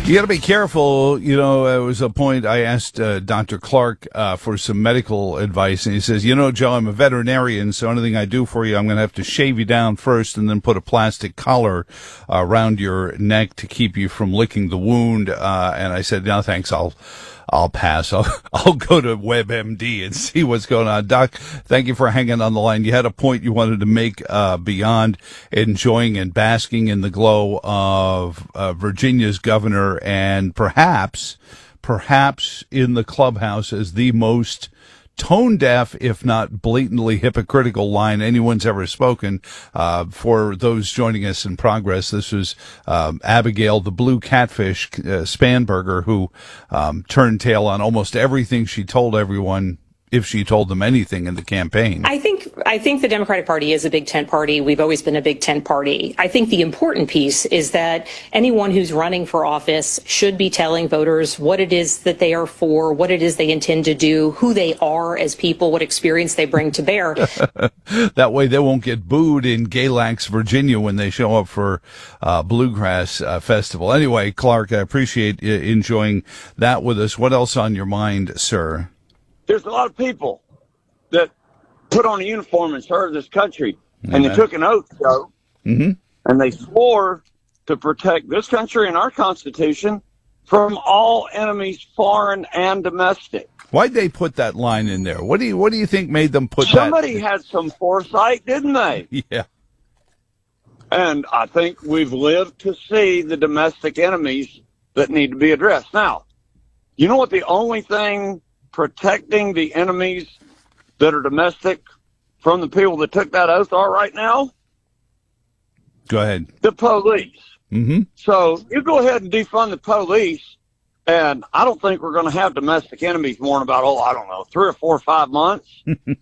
You got to be careful. You know, there was a point I asked Dr. Clark for some medical advice, and he says, you know, Joe, I'm a veterinarian, so anything I do for you, I'm going to have to shave you down first and then put a plastic collar around your neck to keep you from licking the wound. And I said, no, thanks, I'll pass. I'll go to WebMD and see what's going on. Doc, thank you for hanging on the line. You had a point you wanted to make beyond enjoying and basking in the glow of Virginia's governor, and perhaps in the clubhouse as the most tone-deaf, if not blatantly hypocritical line anyone's ever spoken. For those joining us in progress, this was Abigail, the blue catfish, Spanberger, who turned tail on almost everything she told everyone, if she told them anything in the campaign. I think the Democratic Party is a big tent party. We've always been a big tent party. I think the important piece is that anyone who's running for office should be telling voters what it is that they are for, what it is they intend to do, who they are as people, what experience they bring to bear. That way they won't get booed in Galax, Virginia when they show up for Bluegrass Festival. Anyway, Clark, I appreciate enjoying that with us. What else on your mind, sir? There's a lot of people that put on a uniform and serve this country, and they took an oath, Joe, and they swore to protect this country and our Constitution from all enemies, foreign and domestic. Why'd they put that line in there? What do you think made them put Somebody that? had some foresight, didn't they? Yeah. And I think we've lived to see the domestic enemies that need to be addressed. Now, you know what the only thing protecting the enemies that are domestic from the people that took that oath are right now? Go ahead. The police. Mm-hmm. So you go ahead and defund the police, and I don't think we're going to have domestic enemies more in about, 3 or 4 or 5 months.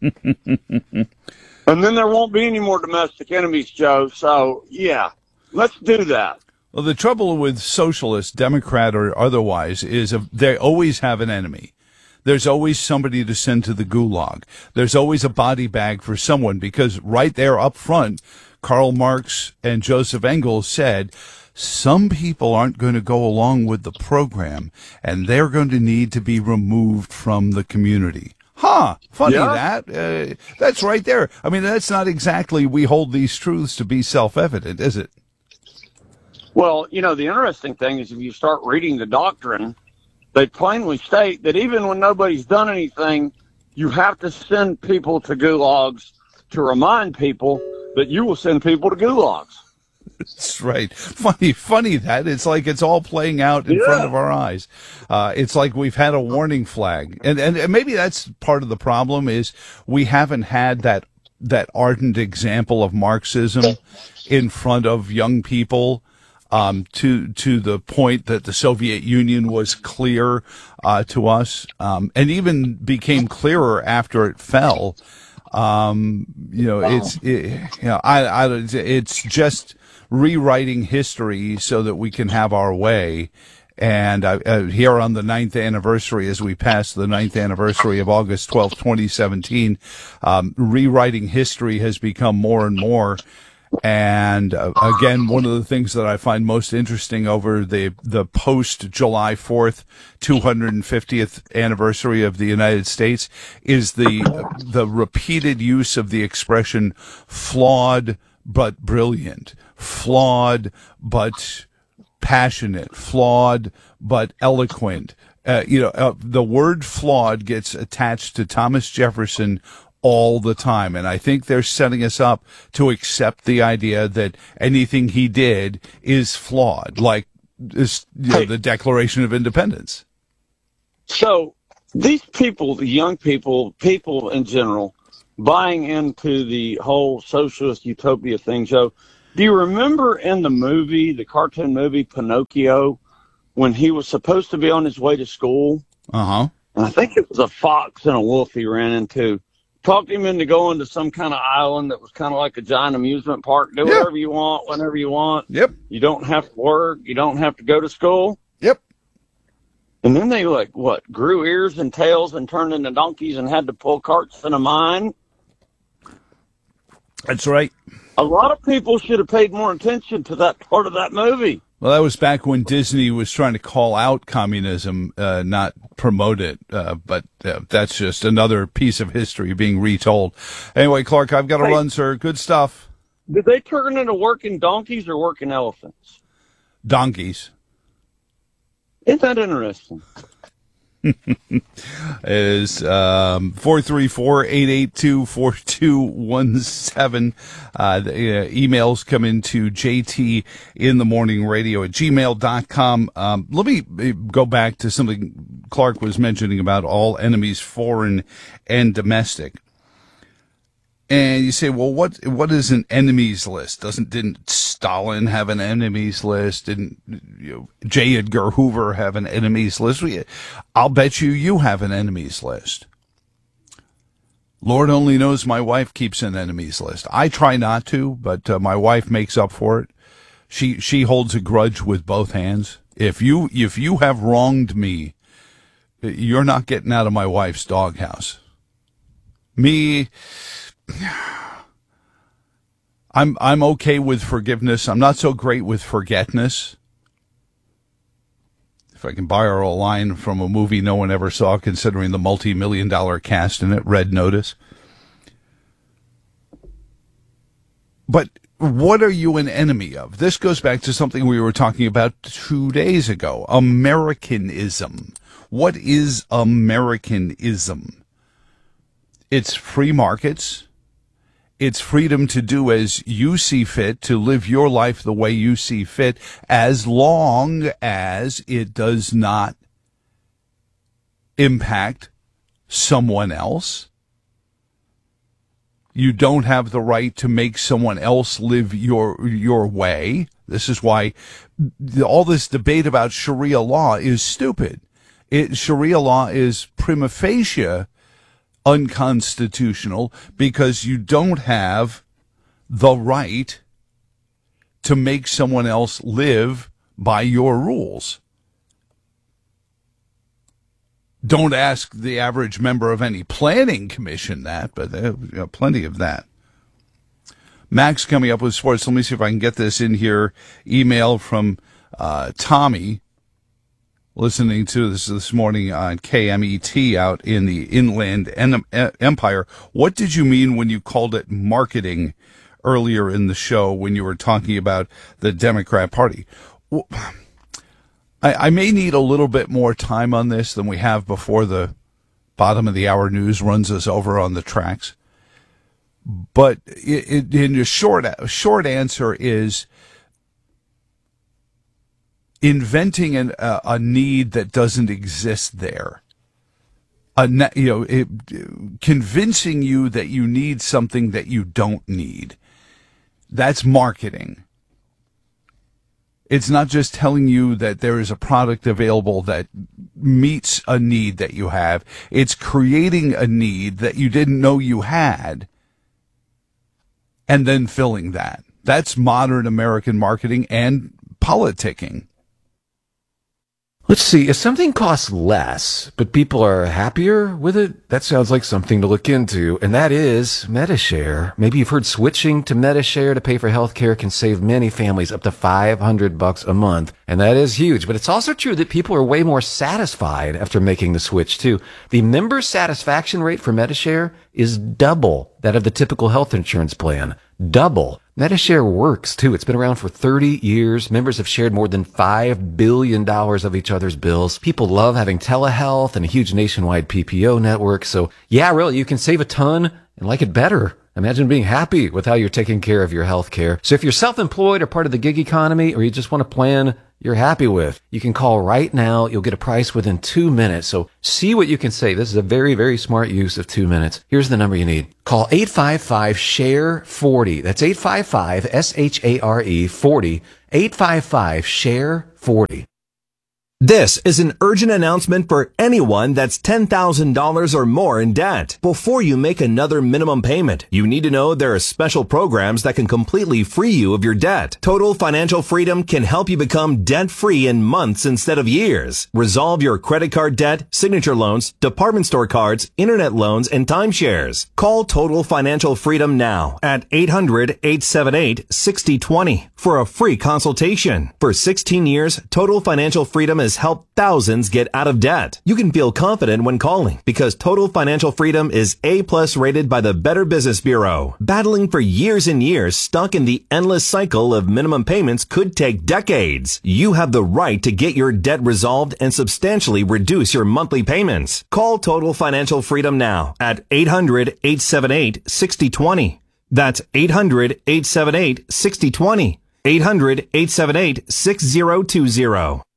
And then there won't be any more domestic enemies, Joe. So, yeah, let's do that. Well, the trouble with socialists, Democrat or otherwise, is they always have an enemy. There's always somebody to send to the gulag. There's always a body bag for someone, because right there up front, Karl Marx and Joseph Engels said, some people aren't going to go along with the program, and they're going to need to be removed from the community. Funny that. That's right there. I mean, that's not exactly we hold these truths to be self-evident, is it? Well, you know, the interesting thing is if you start reading the doctrine, they plainly state that even when nobody's done anything, you have to send people to gulags to remind people that you will send people to gulags. That's right. Funny that. It's like it's all playing out in front of our eyes. It's like we've had a warning flag. And maybe that's part of the problem is we haven't had that ardent example of Marxism in front of young people. To the point that the Soviet Union was clear to us, and even became clearer after it fell. It's just rewriting history so that we can have our way. And here on the 9th anniversary, as we pass the 9th anniversary of August 12th, 2017, rewriting history has become more and more. And again, one of the things that I find most interesting over the post July 4th 250th anniversary of the United States is the repeated use of the expression flawed but brilliant, flawed but passionate, flawed but eloquent. The word flawed gets attached to Thomas Jefferson all the time. And I think they're setting us up to accept the idea that anything he did is flawed, like this, the Declaration of Independence. So these people, the young people in general, buying into the whole socialist utopia thing, Joe, do you remember in the cartoon movie Pinocchio, when he was supposed to be on his way to school? Uh-huh. And I think it was a fox and a wolf he ran into. Talked him into going to some kind of island that was kind of like a giant amusement park. Do whatever you want, whenever you want. Yep. You don't have to work. You don't have to go to school. Yep. And then they, grew ears and tails and turned into donkeys and had to pull carts in a mine. That's right. A lot of people should have paid more attention to that part of that movie. Well, that was back when Disney was trying to call out communism, not promote it. But that's just another piece of history being retold. Anyway, Clark, I've got to run, sir. Good stuff. Did they turn into working donkeys or working elephants? Donkeys. Isn't that interesting? Is 434-882-4217. Emails come into jtinthemorningradio@gmail.com. Let me go back to something Clark was mentioning about all enemies, foreign and domestic. And you say, well, what is an enemies list? Didn't Stalin have an enemies list? Didn't J. Edgar Hoover have an enemies list? I'll bet you have an enemies list. Lord only knows my wife keeps an enemies list. I try not to, but my wife makes up for it. She holds a grudge with both hands. If you have wronged me, you're not getting out of my wife's doghouse. Me, I'm okay with forgiveness. I'm not so great with forgetness. If I can borrow a line from a movie no one ever saw, considering the multi-million-dollar cast in it, Red Notice. But what are you an enemy of? This goes back to something we were talking about 2 days ago. Americanism. What is Americanism? It's free markets. It's freedom to do as you see fit, to live your life the way you see fit, as long as it does not impact someone else. You don't have the right to make someone else live your way. This is why all this debate about Sharia law is stupid. Sharia law is prima facie unconstitutional because you don't have the right to make someone else live by your rules. Don't ask the average member of any planning commission that, but there are plenty of that. Max coming up with sports. Let me see if I can get this in here. Email from Tommy, listening to this morning on KMET out in the Inland Empire. What did you mean when you called it marketing earlier in the show when you were talking about the Democrat Party? Well, I may need a little bit more time on this than we have before the bottom of the hour news runs us over on the tracks. But in a short answer is inventing a need that doesn't exist there. Convincing you that you need something that you don't need. That's marketing. It's not just telling you that there is a product available that meets a need that you have. It's creating a need that you didn't know you had and then filling that. That's modern American marketing and politicking. Let's see, if something costs less, but people are happier with it, that sounds like something to look into, and that is Medi-Share. Maybe you've heard switching to Medi-Share to pay for healthcare can save many families up to $500 a month, and that is huge. But it's also true that people are way more satisfied after making the switch, too. The member satisfaction rate for Medi-Share is double that of the typical health insurance plan. Double. Medi-Share works, too. It's been around for 30 years. Members have shared more than $5 billion of each other's bills. People love having telehealth and a huge nationwide PPO network. So, yeah, really, you can save a ton and like it better. Imagine being happy with how you're taking care of your health care. So if you're self-employed or part of the gig economy, or you just want a plan you're happy with, you can call right now. You'll get a price within 2 minutes. So see what you can save. This is a very, very smart use of 2 minutes. Here's the number you need. Call 855-SHARE-40. That's 855-SHARE-40. 855-SHARE-40. This is an urgent announcement for anyone that's $10,000 or more in debt. Before you make another minimum payment, you need to know there are special programs that can completely free you of your debt. Total Financial Freedom can help you become debt-free in months instead of years. Resolve your credit card debt, signature loans, department store cards, internet loans, and timeshares. Call Total Financial Freedom now at 800-878-6020 for a free consultation. For 16 years, Total Financial Freedom has helped thousands get out of debt. You can feel confident when calling because Total Financial Freedom is A+ rated by the Better Business Bureau. Battling for years and years stuck in the endless cycle of minimum payments could take decades. You have the right to get your debt resolved and substantially reduce your monthly payments. Call Total Financial Freedom now at 800-878-6020. That's 800-878-6020. 800-878-6020.